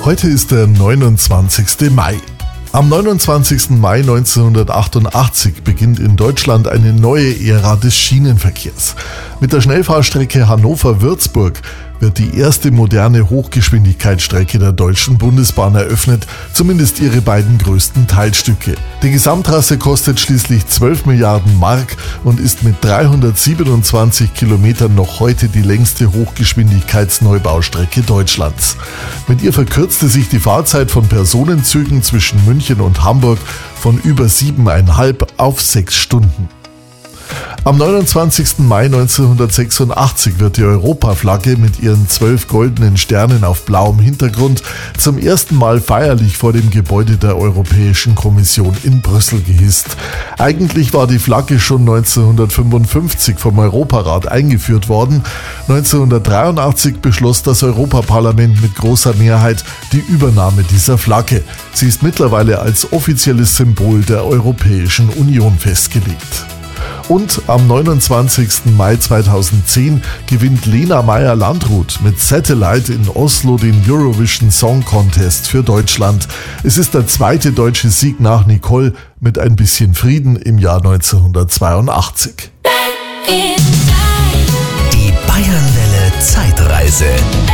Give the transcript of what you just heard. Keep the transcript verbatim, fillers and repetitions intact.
Heute ist der neunundzwanzigste Mai. Am neunundzwanzigsten Mai neunzehnhundertachtundachtzig beginnt in Deutschland eine neue Ära des Schienenverkehrs. Mit der Schnellfahrstrecke Hannover-Würzburg wird die erste moderne Hochgeschwindigkeitsstrecke der Deutschen Bundesbahn eröffnet, zumindest ihre beiden größten Teilstücke. Die Gesamttrasse kostet schließlich zwölf Milliarden Mark und ist mit dreihundertsiebenundzwanzig Kilometern noch heute die längste Hochgeschwindigkeitsneubaustrecke Deutschlands. Mit ihr verkürzte sich die Fahrzeit von Personenzügen zwischen München und Hamburg von über siebeneinhalb auf sechs Stunden. Am neunundzwanzigsten Mai neunzehnhundertsechsundachtzig wird die Europaflagge mit ihren zwölf goldenen Sternen auf blauem Hintergrund zum ersten Mal feierlich vor dem Gebäude der Europäischen Kommission in Brüssel gehisst. Eigentlich war die Flagge schon neunzehnhundertfünfundfünfzig vom Europarat eingeführt worden. neunzehnhundertdreiundachtzig beschloss das Europaparlament mit großer Mehrheit die Übernahme dieser Flagge. Sie ist mittlerweile als offizielles Symbol der Europäischen Union festgelegt. Und am neunundzwanzigsten Mai zweitausendzehn gewinnt Lena Meyer-Landrut mit Satellite in Oslo den Eurovision Song Contest für Deutschland. Es ist der zweite deutsche Sieg nach Nicole mit ein bisschen Frieden im Jahr neunzehnhundertzweiundachtzig. Die Bayernwelle Zeitreise.